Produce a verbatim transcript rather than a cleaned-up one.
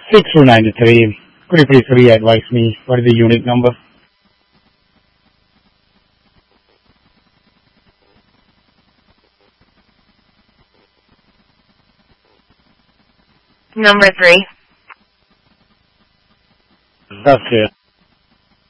six two nine three. Could you please re-advise me what is the unit number? Number three. That's it.